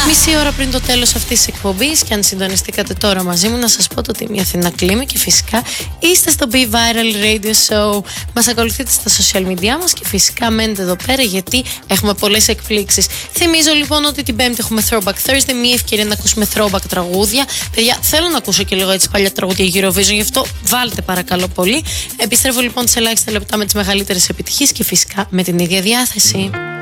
Μισή ώρα πριν το τέλος αυτής της εκπομπής, και αν συντονιστήκατε τώρα μαζί μου, να σας πω το Τίμη Αθήνα Κλίμη και φυσικά είστε στο Be Viral Radio Show. Μας ακολουθείτε στα social media μας και φυσικά μένετε εδώ πέρα γιατί έχουμε πολλές εκπλήξεις. Θυμίζω λοιπόν ότι την Πέμπτη έχουμε Throwback Thursday, μία ευκαιρία να ακούσουμε throwback τραγούδια. Παιδιά, θέλω να ακούσω και λίγο έτσι παλιά τραγούδια Eurovision, γι' αυτό βάλτε παρακαλώ πολύ. Επιστρέφω λοιπόν σε ελάχιστα λεπτά με τις μεγαλύτερες επιτυχίες και φυσικά με την ίδια διάθεση.